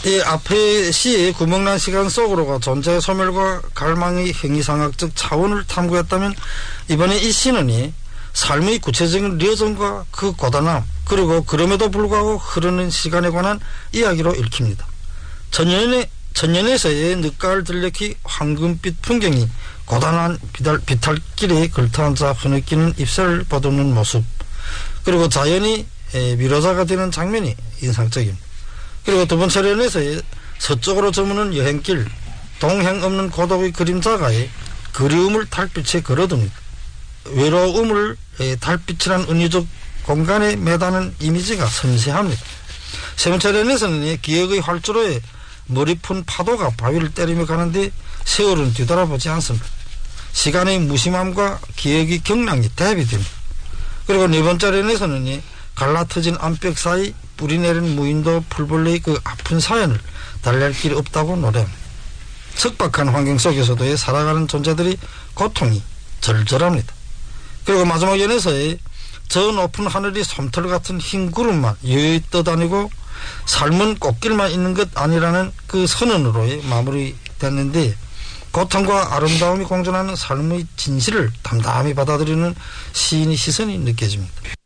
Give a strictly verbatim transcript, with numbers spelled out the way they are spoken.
이 앞의 시의 구멍난 시간 속으로가 존재의 소멸과 갈망의 행위상학적 차원을 탐구했다면 이번에 이 시는 삶의 구체적인 리어전과 그 고단함 그리고 그럼에도 불구하고 흐르는 시간에 관한 이야기로 읽힙니다. 천년의, 천년에서의 늦가을 들녘이 황금빛 풍경이 고단한 비탈, 비탈길에 걸터앉아 흐느끼는 잎새를 보듬는 모습 그리고 자연이 미로자가 되는 장면이 인상적입니다. 그리고 두 번째 연에서의 서쪽으로 저무는 여행길 동행 없는 고독의 그림자가의 그리움을 달빛에 걸어둡니다. 외로움을 달빛이란 은유적 공간에 매다는 이미지가 섬세합니다. 세 번째 연에서는 기억의 활주로에 머리 푼 파도가 바위를 때리며 가는데 세월은 뒤돌아보지 않습니다. 시간의 무심함과 기억의 경랑이 대비됩니다. 그리고 네 번째 연에서는 갈라터진 암벽 사이 뿌리내린 무인도 풀벌레의 그 아픈 사연을 달랠 길이 없다고 노래합니다. 척박한 환경 속에서도 살아가는 존재들이 고통이 절절합니다. 그리고 마지막 연에서의 저 높은 하늘이 솜털 같은 흰 구름만 여의 떠다니고 삶은 꽃길만 있는 것 아니라는 그 선언으로 마무리됐는데 고통과 아름다움이 공존하는 삶의 진실을 담담히 받아들이는 시인의 시선이 느껴집니다.